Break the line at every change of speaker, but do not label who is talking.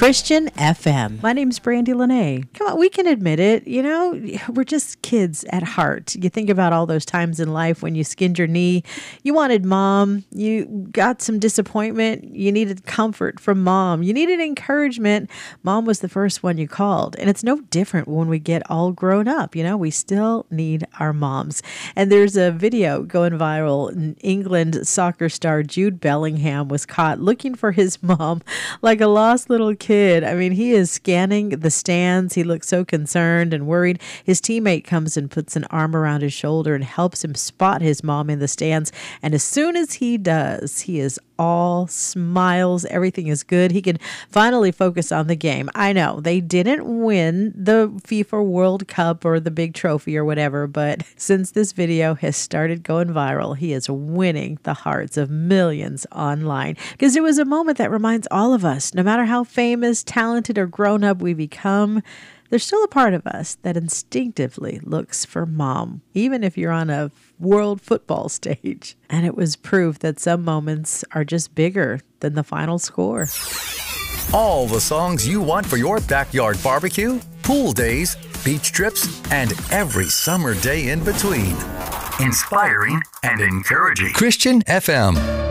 Christian FM. My name's Brandy Lene. Come on, we can admit it. You know, we're just kids at heart. You think about all those times in life when you skinned your knee. You wanted mom. You got some disappointment. You needed comfort from mom. You needed encouragement. Mom was the first one you called. And it's no different when we get all grown up. You know, we still need our moms. And there's a video going viral. In England, soccer star Jude Bellingham was caught looking for his mom like a lost little kid. I mean, he is scanning the stands. He looks so concerned and worried. His teammate comes and puts an arm around his shoulder and helps him spot his mom in the stands. And as soon as he does, he is all smiles. Everything is good. He can finally focus on the game. I know they didn't win the FIFA World Cup or the big trophy or whatever, but since this video has started going viral, he is winning the hearts of millions online because it was a moment that reminds all of us, no matter how famous, talented, or grown up we become, there's still a part of us that instinctively looks for mom, even if you're on a world football stage. And it was proof that some moments are just bigger than the final score.
All the songs you want for your backyard barbecue, pool days, beach trips, and every summer day in between. Inspiring and encouraging. Christian FM.